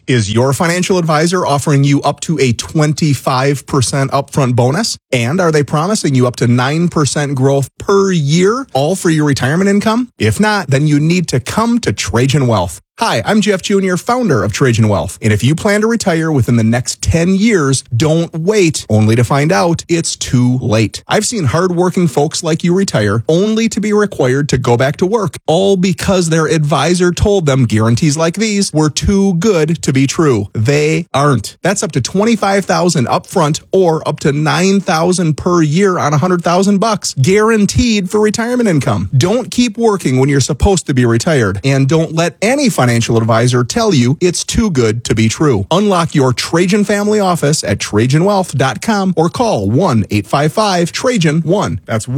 Is your financial advisor offering you up to a 25% upfront bonus? And are they promising you up to 9% growth per year, all for your retirement income? If not, then you need to come to Trajan Wealth. Hi, I'm Jeff Jr., founder of Trajan Wealth. And if you plan to retire within the next 10 years, don't wait only to find out it's too late. I've seen hardworking folks like you retire only to be required to go back to work, all because their advisor told them guarantees like these were too good to be true. They aren't. That's up to $25,000 upfront or up to $9,000 per year on $100,000 guaranteed for retirement income. Don't keep working when you're supposed to be retired, and don't let any financial advisor tell you it's too good to be true. Unlock your Trajan family office at TrajanWealth.com or call 1-855-TRAJAN-1. That's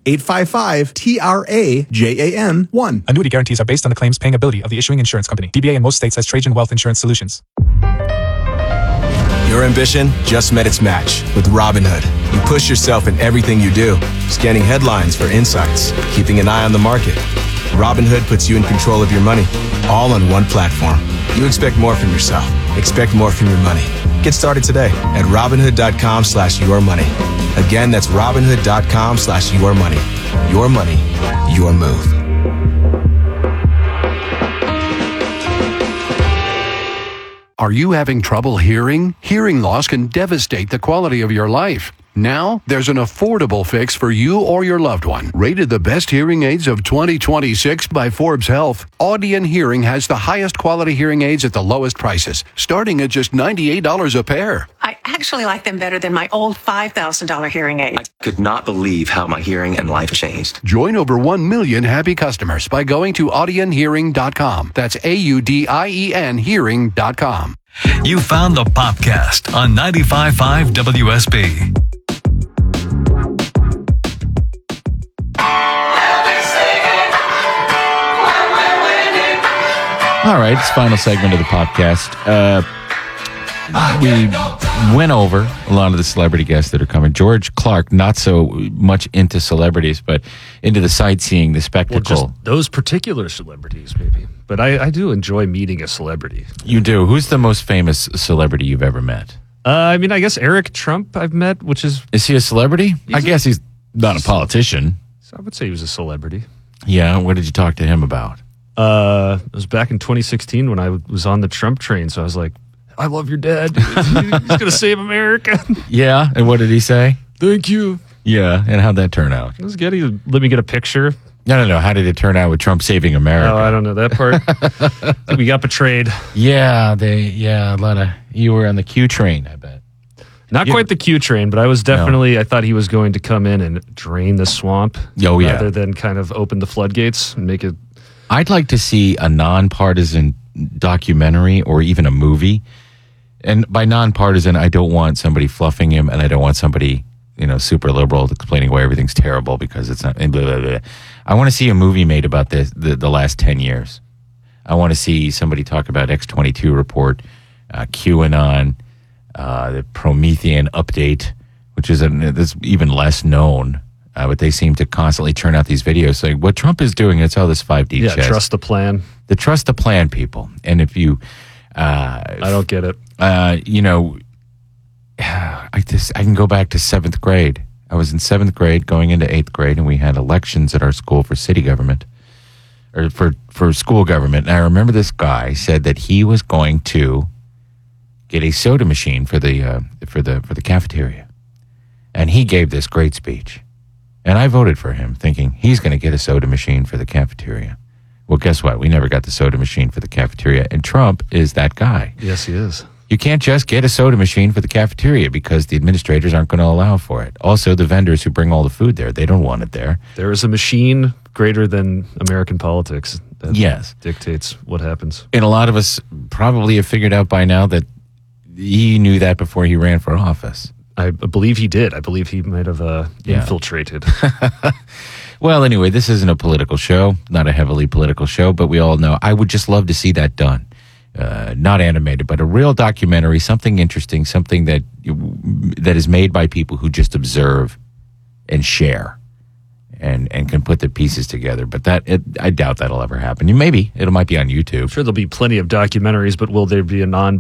1-855-TRAJAN-1. Annuity guarantees are based on the claims paying ability of the issuing insurance company. DBA in most states has Trajan Wealth Insurance Solutions. Your ambition just met its match with Robinhood. You push yourself in everything you do, scanning headlines for insights, keeping an eye on the market. Robinhood puts you in control of your money, all on one platform. You expect more from yourself. Expect more from your money. Get started today at Robinhood.com/yourmoney. Again, that's Robinhood.com/yourmoney. Your money, your move. Are you having trouble hearing? Hearing loss can devastate the quality of your life. Now, there's an affordable fix for you or your loved one. Rated the best hearing aids of 2026 by Forbes Health, Audion Hearing has the highest quality hearing aids at the lowest prices, starting at just $98 a pair. I actually like them better than my old $5,000 hearing aid. I could not believe how my hearing and life changed. Join over 1 million happy customers by going to audionhearing.com. That's AUDIEN hearing.com. You found the Popcast on 95.5 WSB. All right, it's final segment of the podcast. We went over a lot of the celebrity guests that are coming. George Clark, not so much into celebrities, but into the sightseeing, the spectacle. Well, just those particular celebrities, maybe. But I do enjoy meeting a celebrity. You do? Who's the most famous celebrity you've ever met? I guess Eric Trump I've met, which is... Is he a celebrity? I guess he's not a politician. I would say he was a celebrity. Yeah, what did you talk to him about? It was back in 2016 when I was on the Trump train, so I was like, I love your dad. He's going to save America. Yeah, and what did he say? Thank you. Yeah, and how'd that turn out? It was good. He let me get a picture. No. How did it turn out with Trump saving America? Oh, I don't know that part. We got betrayed. Yeah, a lot of... You were on the Q train, I bet. Not quite the Q train, but I was definitely... No. I thought he was going to come in and drain the swamp. Oh, yeah. Rather than kind of open the floodgates and make it... I'd like to see a nonpartisan documentary or even a movie. And by nonpartisan, I don't want somebody fluffing him, and I don't want somebody, super liberal explaining why everything's terrible because it's not. Blah, blah, blah. I want to see a movie made about the last 10 years. I want to see somebody talk about X-22 report, QAnon, the Promethean update, which is that's even less known. But they seem to constantly churn out these videos saying what Trump is doing. It's all this 5D shit. Yeah, trust the plan. The trust the plan people. And if you... I don't get it. I can go back to 7th grade. I was in 7th grade going into 8th grade, and we had elections at our school for city government, or for school government. And I remember this guy said that he was going to get a soda machine for the cafeteria. And he gave this great speech. And I voted for him, thinking he's going to get a soda machine for the cafeteria. Well, guess what? We never got the soda machine for the cafeteria, and Trump is that guy. Yes, he is. You can't just get a soda machine for the cafeteria because the administrators aren't going to allow for it. Also, the vendors who bring all the food there, they don't want it there. There is a machine greater than American politics that dictates what happens. And a lot of us probably have figured out by now that he knew that before he ran for office. I believe he did. I believe he might have infiltrated. Well, anyway, this isn't a political show, not a heavily political show, but we all know I would just love to see that done. Not animated, but a real documentary, something interesting, something that is made by people who just observe and share and can put the pieces together. But I doubt that'll ever happen. Maybe it might be on YouTube. I'm sure there'll be plenty of documentaries, but will there be a